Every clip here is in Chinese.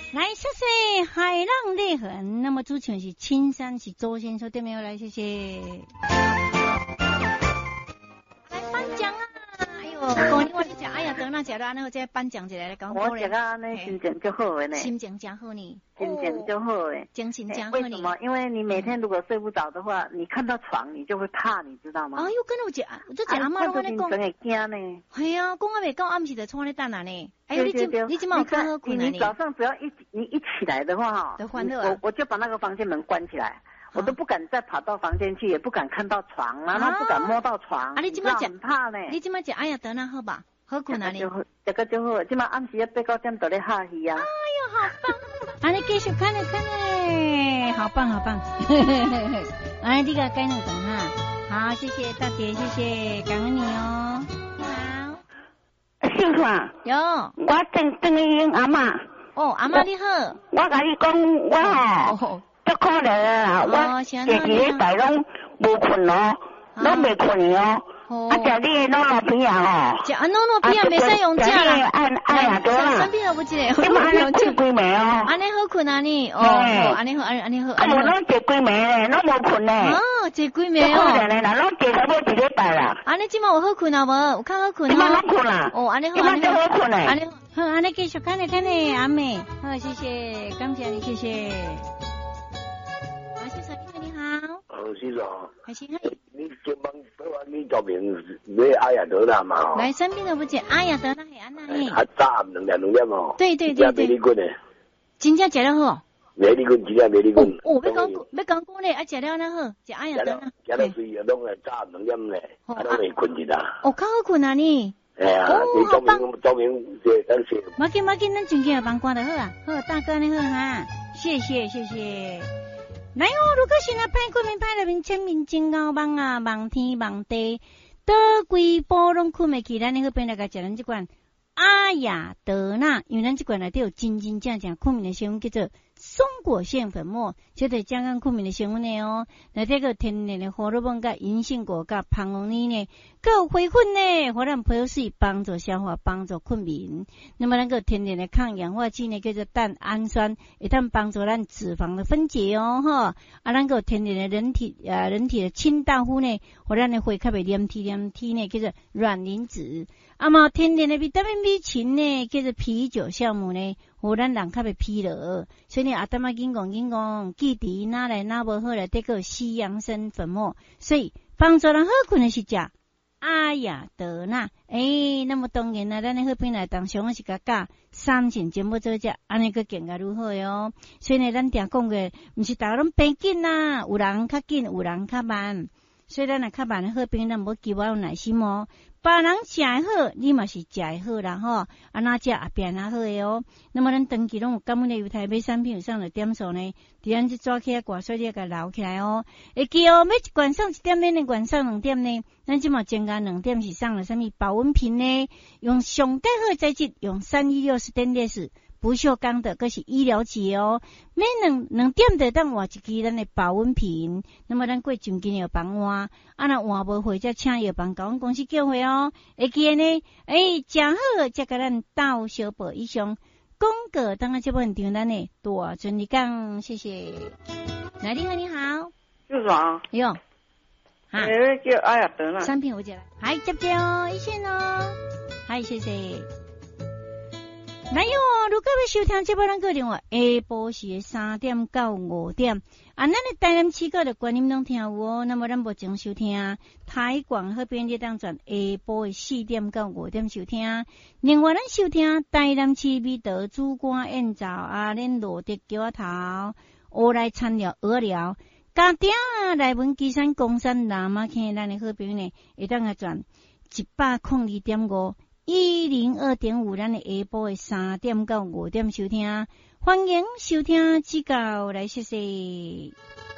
来，谢谢海浪裂痕。那么主持人是青山，是周先生，对没有？来，谢谢。来颁奖啊！哎呦，过年我你讲，哎呀，等那食了，然后再颁奖一下来讲。 我食啊，那心情就好呢。 心情真好呢。 心情就好诶， 精神真好呢。 为什么？因为你每天如果睡不着的话，你看到床你就会怕，你知道吗？ 哎呦，跟我讲，这阿妈拢安尼讲， 真会惊呢。 系啊，讲啊未到暗时就坐咧等啊呢。哎呦，你今晚有看好困啊？ 你早上只要你一起来的话哈，我就把那个房间门关起来，我都不敢再跑到房间去，也不敢看到床啊，不敢摸到床。啊， 你今晚讲很怕呢。 你今晚讲，哎呀，得那好吧，好困啊呢。 这个就好，今晚暗时要8、9点都咧下去啊。 哎呦，好棒！啊，你继续看嘞，好棒好棒。哎，这个该能等哈。好，谢谢大姐，谢谢，感恩你哦。好， 秀川。 有。 我等于阿嬷。 哦，阿嬷你好。 我甲你讲，我吼，足可怜啦，我这几礼拜拢无困咯，拢未困哦。啊，食你的糯片啊吼， 食啊糯片啊，袂使用食啦， 哎呀多啦， 生病了不记得， 你安尼睡几暝哦？ 安尼好困啊你，哦，安尼好，安尼好， 啊无拢睡几暝咧，拢无困咧， 哦，睡几暝哦， 可怜咧啦，拢睡差不多1礼拜啦。 安尼今晚有好困啊无？有较好困啊？ 今晚拢困啦， 哦，安尼好， 安尼好困咧， 安尼好，安尼继续看咧，阿妹，好，谢谢，感谢你，谢谢。啊，先生，你好。 先生。 还是你先帮你照明买阿雅德啦嘛？ 来生病了不解，阿雅德那系安那嘿。 啊，早暗2点哦。 对。真正食了好。 美丽棍，真正美丽棍。 哦，要讲咧，啊食了那好，食阿雅德啦。 食了睡啊，拢系早暗2点咧，啊拢未困去啦。 哦，较好困啊你。 哎呀，你照明这等些。 马紧，咱全家帮关就好啊。好，大哥你好哈，谢谢。来哦，如果是那派过面派那边签名真高棒啊，望天望地，倒规波拢困袂起，咱那个边来个食咱这款阿雅德纳，因为咱这款内底有真正困眠的成分叫做松果腺粉末，这是健康困眠的成分呢哦。那这个天然的荷尔蒙甲银杏果甲胖红泥呢，还有花粉呢，互咱皮水帮助消化，帮助困眠。那么那个天然的抗氧化剂呢，叫做蛋氨酸，会当帮助咱脂肪的分解哦，哈。啊，咱个天然的人体的清道夫呢，互咱的血较袂黏体呢，叫做卵磷脂。啊嘛，天然的维他命 B 群呢，叫做啤酒酵母呢，互咱人较袂疲劳。所以呢，阿达妈紧讲，记伫哪来哪无好来，这个西洋参粉末，所以帮助人好困的是食阿雅德纳。那么当然啦，咱的好朋友当上是甲教3成全部做食，安尼个更加如何哟？所以呢，咱定讲个，毋是大家拢平紧啦，有人较紧，有人较慢。所以咱若较慢的好朋友，咱无期望有耐心哦。别人食的好，你嘛是食的好啦吼，哪食也变哪好的哦。那么咱长期拢有感恩的犹太买产品有上的点数呢，伫咱这抓起来挂水你甲留起来哦。会记哦，每一罐上1点，免的罐上2点呢。咱即嘛增加2点是上了什么保温瓶呢？用上盖好材质，用316stainless不锈钢的，这是医疗级哦。每2点就当换一支咱的保温瓶。那么咱过前几年帮换，啊若换无会则请药房甲阮公司叫回哦。会记呢？真好，则甲咱到小宝以上。广告当然这部分场咱的大尊你讲，谢谢。来，你好， 是啥？ 哟， 哈，叫阿雅德纳。 产品有一个，还接哦，一线哦，还谢谢。来哟，如果要收听这部咱个电话，下晡时3点到5点，咱的台南市个的观音拢听有哦。那么咱目前收听台广好便利当转下晡4点到5点收听。另外咱收听台南市美德主管宴造阿恁罗德桥头乌来餐寮鹅寮家丁内文基山公山南马坑，咱的好朋友呢会当个转102.5。102.5，咱的下晡3点到5点收听，欢迎收听指教来谢谢。即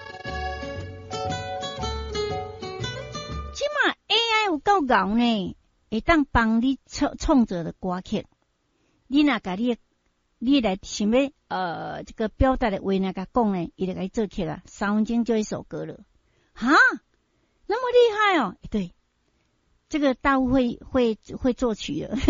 嘛 AI 有够牛呢，会当帮你创作的歌曲，你若甲你来想要这个表达的话若甲讲呢，伊就甲你做曲啊，3分钟就一首歌了，哈，那么厉害哦，对。 这个大陆会作曲了，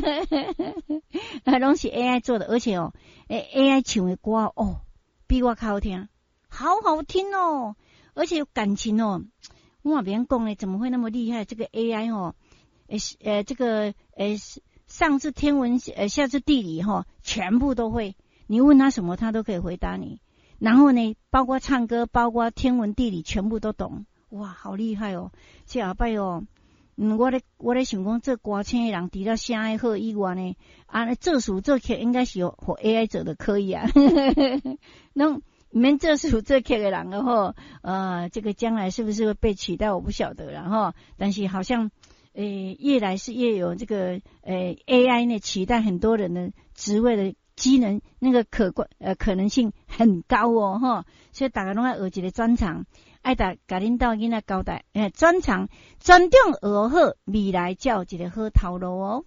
拢是 AI 做的，而且AI 唱的歌比我较好听，好好听哦，而且有感情哦。我也别人讲呢，怎么会那么厉害？这个 AI 这个上至天文下至地理全部都会，你问他什么他都可以回答你。然后呢，包括唱歌，包括天文地理全部都懂，哇，好厉害哦！这后摆我咧想讲，这歌星的人除了声爱好以外呢，作词作曲应该是有和 AI 做的可以啊。那免作词作曲的人这个将来是不是会被取代，我不晓得啦但是好像越来是越有这个AI 呢取代很多人的职位的机能，那个可能性很高所以大家拢要学一个专长。爱甲恁兜囡仔交代，专长专重学好，未来才有一个好头路哦。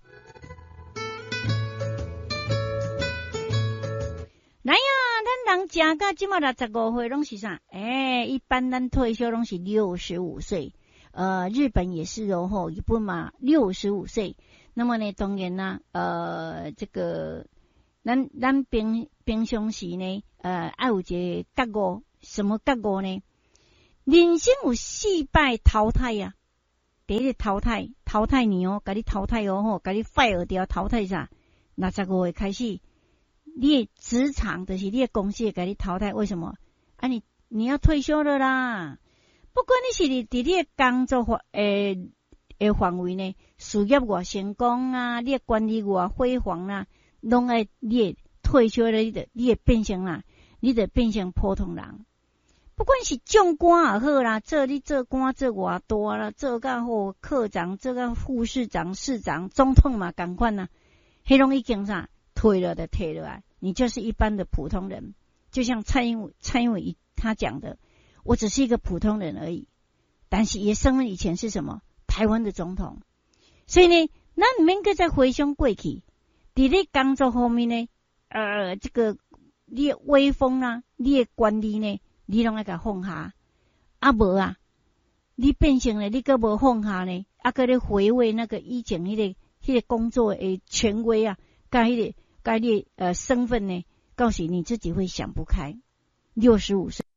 来呀，咱人食到即马65岁拢是啥？一般咱退休拢是65岁，日本也是日本嘛65岁。那么呢，当然啦，这个咱平常时呢，爱有一个觉悟，什么觉悟呢？人生有4摆淘汰呀，第一个淘汰你甲你淘汰甲你 fire 掉，淘汰啥？65岁开始，你的职场就是你的公司甲你淘汰，为什么？你要退休了啦，不管你是伫你的工作范围呢，事业偌成功啊，你的管理偌辉煌啦，拢爱你退休了，你会变成啦，你得变成普通人。不管是种官也好啦，你做官做偌大啦，做到好科长，做到副市长、市长、总统嘛，同款啦，迄拢已经啥退了的退了啊，你就是一般的普通人。就像蔡英文他讲的，我只是一个普通人而已，但是也身份以前是什么？台湾的总统。所以呢，咱唔免再回想过去，伫你工作方面呢，这个你的威风啊，你的管理呢，你拢要甲放下，无啊，你变成了你个无放下呢，个咧回味那个以前迄个工作的权威啊，甲你身份呢，告诉你自己会想不开。65岁。